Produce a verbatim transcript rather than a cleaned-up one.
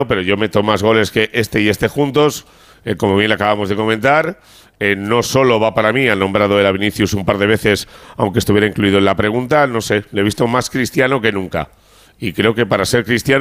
pero yo meto más goles que este y este juntos, eh, como bien le acabamos de comentar. Eh, no solo va para mí, han nombrado el a Vinicius un par de veces, aunque estuviera incluido en la pregunta, no sé, le he visto más cristiano que nunca. Y creo que para ser cristiano